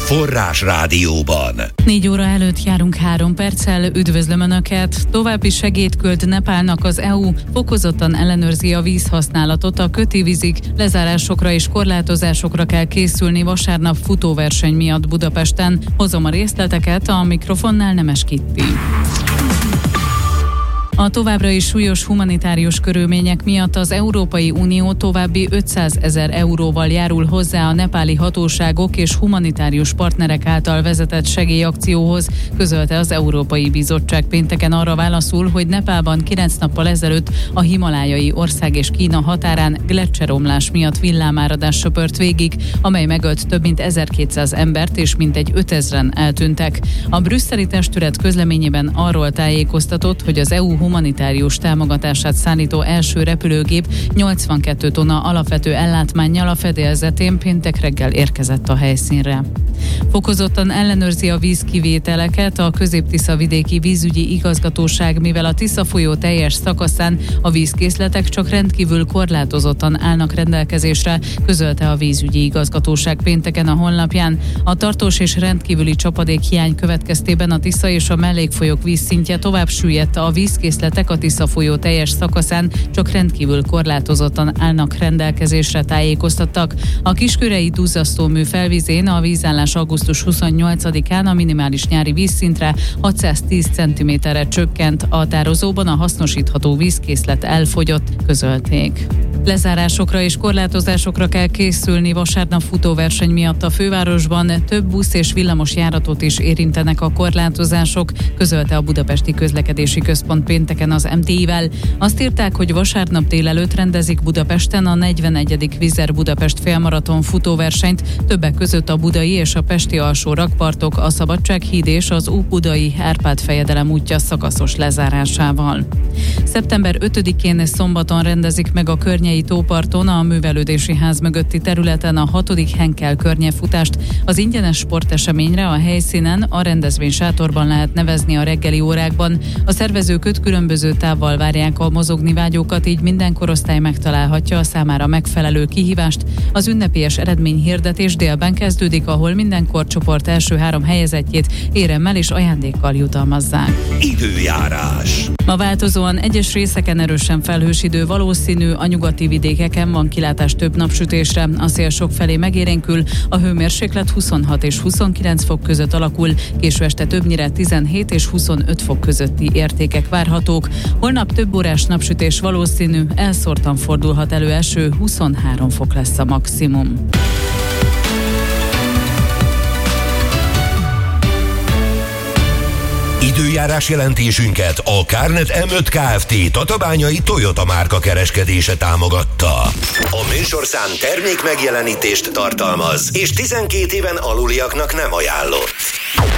Forrás Rádióban. 4 óra előtt járunk 3 perccel, üdvözlöm Önöket! További segélyt költ Nepálnak az EU, fokozottan ellenőrzi a vízhasználatot a köti vízig, lezárásokra és korlátozásokra kell készülni vasárnap futóverseny miatt Budapesten. Hozom a részleteket, a mikrofonnál Nemes Kitti. A továbbra is súlyos humanitárius körülmények miatt az Európai Unió további 500 000 euróval járul hozzá a nepáli hatóságok és humanitárius partnerek által vezetett segélyakcióhoz, közölte az Európai Bizottság pénteken arra válaszul, hogy Nepálban 9 nappal ezelőtt a himalájai ország és Kína határán gleccseromlás miatt villámáradás söpört végig, amely megölt több mint 1200 embert és mintegy 5000-en eltűntek. A brüsszeli testület közleményében arról tájékoztatott, hogy az EU humanitárius támogatását szállító első repülőgép 82 tonna alapvető ellátmánnyal a fedélzetén péntek reggel érkezett a helyszínre. Fokozottan ellenőrzi a vízkivételeket a Közép-Tisza vidéki vízügyi igazgatóság, mivel a Tisza folyó teljes szakaszán a vízkészletek csak rendkívül korlátozottan állnak rendelkezésre, közölte a vízügyi igazgatóság pénteken a honlapján. A tartós és rendkívüli csapadékhiány következtében a Tisza és a mellékfolyók vízszintje tovább süllyedt, a vízkészletek a Tisza folyó teljes szakaszán csak rendkívül korlátozottan állnak rendelkezésre, tájékoztattak. A Kiskörei duzzasztómű felvizén a vízállás augusztus 28-án a minimális nyári vízszintre 610 cm-re csökkent, a tározóban a hasznosítható vízkészlet elfogyott, közölték. Lezárásokra és korlátozásokra kell készülni vasárnap futóverseny miatt a fővárosban, több busz és villamos járatot is érintenek a korlátozások, közölte a Budapesti Közlekedési Központ pénteken az MTI-vel. Azt írták, hogy vasárnap délelőtt rendezik Budapesten a 41. Vizer Budapest félmaraton futóversenyt, többek között a budai és a pesti alsó rakpartok, a Szabadsághíd és az Óbudai Árpád-fejedelem útja szakaszos lezárásával. Szeptember 5-én szombaton rendezik meg a Környei tóparton, a művelődési ház mögötti területen a 6. Henkel környefutást. Az ingyenes sporteseményre a helyszínen, a rendezvény sátorban lehet nevezni a reggeli órákban. A szervezők 5 különböző távval várják a mozogni vágyókat, így minden korosztály megtalálhatja a számára megfelelő kihívást. Az ünnepélyes eredményhirdetés délben kezdődik, ahol minden korcsoport első 3 helyezettjét éremmel és ajándékkal jutalmazzák. Időjárás. Ma változóan egyes részeken erősen felhős idő valószínű, a nyugati vidékeken van kilátás több napsütésre, a szél sokfelé megélénkül, a hőmérséklet 26 és 29 fok között alakul, késő este többnyire 17 és 25 fok közötti értékek várhatók. Holnap több órás napsütés valószínű, elszórtan fordulhat elő eső, 23 fok lesz a maximum. Időjárás jelentésünket a Kárnet M5 Kft. Tatabányai Toyota márka kereskedése támogatta. A műsorszám termék megjelenítést tartalmaz, és 12 éven aluliaknak nem ajánlott.